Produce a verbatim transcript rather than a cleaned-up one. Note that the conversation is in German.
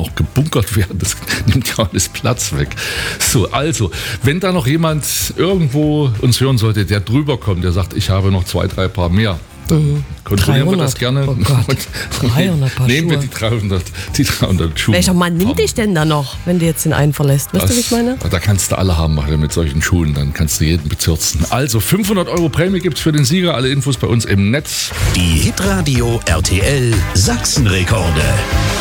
auch gebunkert werden. Das nimmt ja alles Platz weg. So, also, wenn da noch jemand irgendwo uns hören sollte, der drüber kommt, der sagt, ich habe noch zwei, drei Paar mehr, Mhm. kontrollieren wir das gerne. Oh Gott, dreihundert Paar Nehmen wir Schuhe. die dreihundert, die dreihundert Schuhe. Welcher Mann nimmt dich denn da noch, wenn du jetzt den einen verlässt? Weißt du, wie ich meine? Da kannst du alle haben mit solchen Schuhen, dann kannst du jeden bezirzen. Also fünfhundert Euro Prämie gibt es für den Sieger. Alle Infos bei uns im Netz. Die Hitradio R T L Sachsenrekorde.